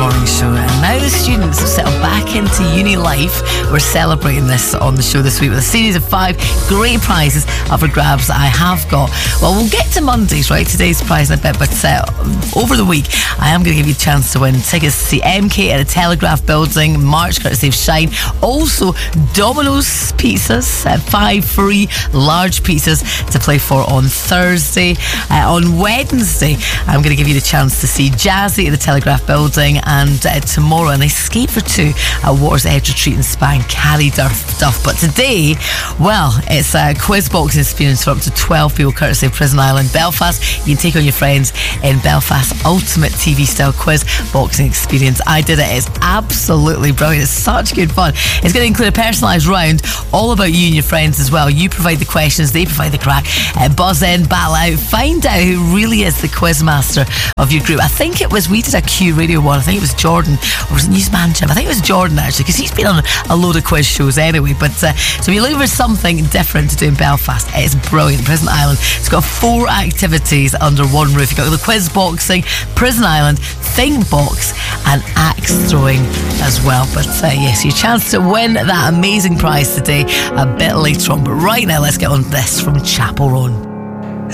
morning show. And now the students have settled back into uni life. We're celebrating this on the show this week with a series of 5 great prizes up for grabs that I have got. Well, we'll get to Mondays, right? Today's prize in a bit, but over the week, I am going to give you a chance to win tickets to see MK at the Telegraph Building, March courtesy of Shine. Also, Domino's pizzas, 5 free large pizzas to play for on Thursday. On Wednesday, I'm going to give you the chance to see Jazzy at the Telegraph Building, and tomorrow an escape for 2 at Waters Edge Retreat and Spa in Carry Duff. But today, well, it's a quiz boxing experience for up to 12 people courtesy of Prison Island Belfast. You can take on your friends in Belfast's ultimate TV style quiz boxing experience. I did it. It's absolutely brilliant. It's such good fun. It's going to include a personalised round all about you and your friends as well. You provide the questions, they provide the crack. Buzz in, battle out, find out who really is the quiz master of your group. I think it was, we did a Q Radio one, I think it was Jordan, or was it Newsman Jim? I think it was Jordan actually, because he's been on a load of quiz shows anyway. But so if you're looking for something different to do in Belfast, it's brilliant. Prison Island, it's got 4 activities under one roof. You've got the quiz boxing, Prison Island, Think Box and axe throwing as well. But yes, your chance to win that amazing prize today a bit later on. But right now, let's get on this from Chapel Roan.